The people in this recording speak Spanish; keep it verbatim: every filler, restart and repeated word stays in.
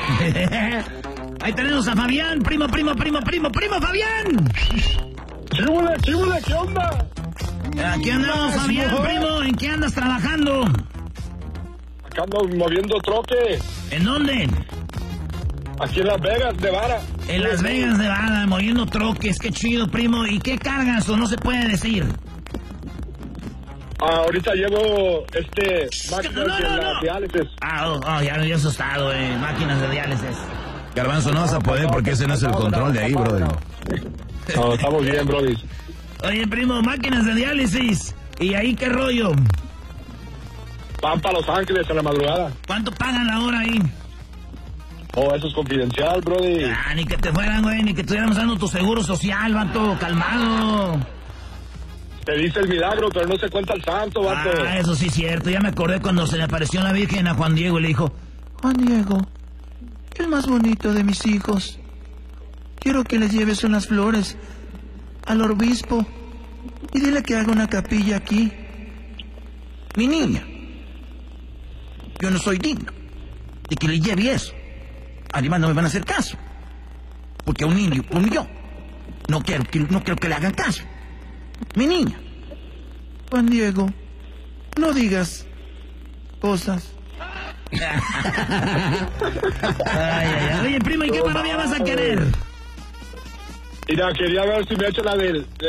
Ahí tenemos a Fabián, primo, primo, primo, primo, primo, Fabián. ¡Chúbule, chúbule! ¿Qué onda? Aquí andamos, Fabián, primo. ¿En qué andas trabajando? Acá ando moviendo troque. ¿En dónde? Aquí en Las Vegas, Nevada. En Las Vegas, Nevada, moviendo troques. Qué chido, primo. ¿Y qué cargas o no se puede decir? Ah, ahorita llevo este máquinas No, no, de no. la diálisis. Ah, oh, oh, ya me había asustado, eh. Máquinas de diálisis. Garbanzo, no vas a poder porque ese no es el control de ahí, brother. No, estamos bien, brody. Oye, primo, máquinas de diálisis. ¿Y ahí qué rollo? Van para Los Ángeles a la madrugada. ¿Cuánto pagan la hora ahí? Oh, eso es confidencial, brody. Ah, ni que te fueran, güey, ni que estuviéramos dando tu seguro social, vato, calmado. Te dice el milagro, pero no se cuenta el santo, vato. Ah, eso sí es cierto. Ya me acordé cuando se le apareció la Virgen a Juan Diego y le dijo: Juan Diego, el más bonito de mis hijos, quiero que les lleves unas flores al obispo y dile que haga una capilla aquí. Mi niña, yo no soy digno de que le lleve eso. Además no me van a hacer caso, porque a un niño como yo no quiero que, no quiero que le hagan caso. Mi niña. Juan Diego, no digas cosas. ay, ay, ay. Oye, primo, ¿y qué parodia vas a querer? Mira, quería ver si me echa la del...